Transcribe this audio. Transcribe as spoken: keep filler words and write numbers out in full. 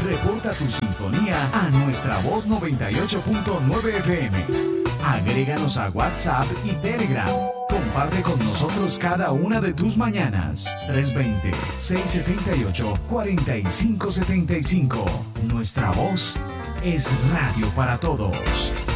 Reporta tu sintonía a nuestra voz noventa y ocho punto nueve F M. Agréganos a WhatsApp y Telegram. Comparte con nosotros cada una de tus mañanas. tres dos cero, seis siete ocho, cuatro cinco siete cinco. Nuestra voz es radio para todos.